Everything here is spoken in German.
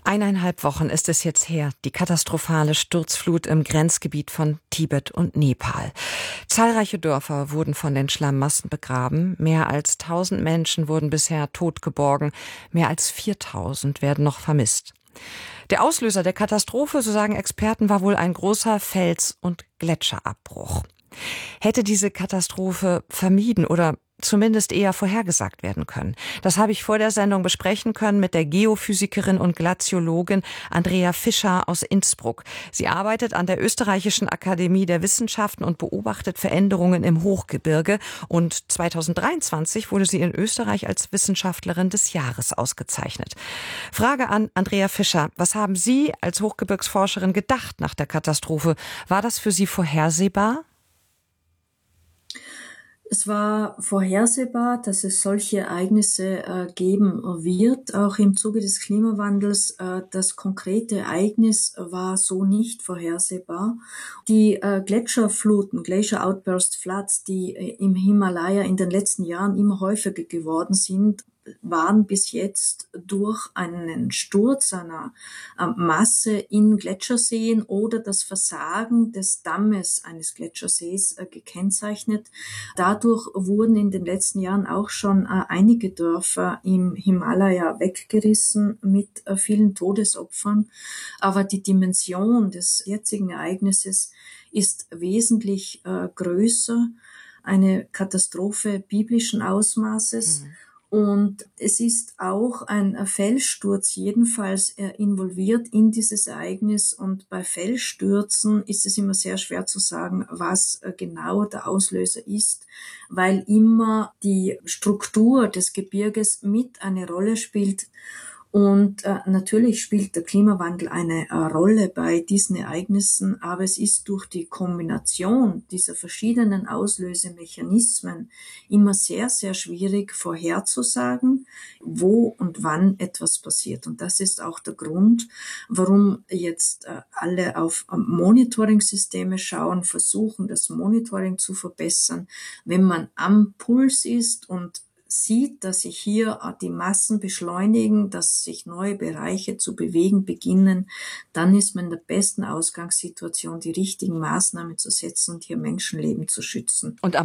1,5 Wochen ist es jetzt her, die katastrophale Sturzflut im Grenzgebiet von Tibet und Nepal. Zahlreiche Dörfer wurden von den Schlammmassen begraben. Mehr als 1.000 Menschen wurden bisher tot geborgen. Mehr als 4.000 werden noch vermisst. Der Auslöser der Katastrophe, so sagen Experten, war wohl ein großer Fels- und Gletscherabbruch. Hätte diese Katastrophe vermieden oder zumindest eher vorhergesagt werden können? Das habe ich vor der Sendung besprechen können mit der Geophysikerin und Glaziologin Andrea Fischer aus Innsbruck. Sie arbeitet an der Österreichischen Akademie der Wissenschaften und beobachtet Veränderungen im Hochgebirge. Und 2023 wurde sie in Österreich als Wissenschaftlerin des Jahres ausgezeichnet. Frage an Andrea Fischer. Was haben Sie als Hochgebirgsforscherin gedacht nach der Katastrophe? War das für Sie vorhersehbar? Es war vorhersehbar, dass es solche Ereignisse geben wird, auch im Zuge des Klimawandels. Das konkrete Ereignis war so nicht vorhersehbar. Die Gletscherfluten, Glacier Outburst Floods, die im Himalaya in den letzten Jahren immer häufiger geworden sind, waren bis jetzt durch einen Sturz einer Masse in Gletscherseen oder das Versagen des Dammes eines Gletschersees gekennzeichnet. Dadurch wurden in den letzten Jahren auch schon einige Dörfer im Himalaya weggerissen mit vielen Todesopfern. Aber die Dimension des jetzigen Ereignisses ist wesentlich größer. Eine Katastrophe biblischen Ausmaßes. Und es ist auch ein Felssturz jedenfalls involviert in dieses Ereignis. Und bei Felsstürzen ist es immer sehr schwer zu sagen, was genau der Auslöser ist, weil immer die Struktur des Gebirges mit eine Rolle spielt. Und natürlich spielt der Klimawandel eine Rolle bei diesen Ereignissen, aber es ist durch die Kombination dieser verschiedenen Auslösemechanismen immer sehr, sehr schwierig vorherzusagen, wo und wann etwas passiert. Und das ist auch der Grund, warum jetzt alle auf Monitoring-Systeme schauen, versuchen, das Monitoring zu verbessern. Wenn man am Puls ist und sieht, dass sich hier die Massen beschleunigen, dass sich neue Bereiche zu bewegen beginnen, dann ist man in der besten Ausgangssituation, die richtigen Maßnahmen zu setzen und hier Menschenleben zu schützen. Und